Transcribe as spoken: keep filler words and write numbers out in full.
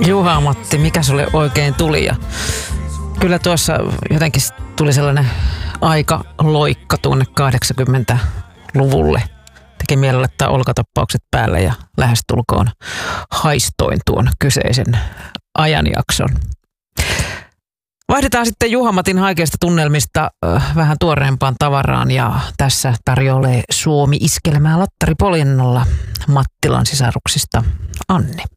Juha Matti, mikä sulle oikein tuli? Ja kyllä tuossa jotenkin tuli sellainen aika loikka tuonne kahdeksankymmentäluvulle. Teki mielellä laittaa olkatappaukset päälle ja lähestulkoon haistoin tuon kyseisen ajanjakson. Vaihdetaan sitten Juha Matin haikeista tunnelmista äh, vähän tuoreempaan tavaraan ja tässä tarjoilee Suomi iskelmää Lattari Poljennolla Mattilan sisaruksista Anne.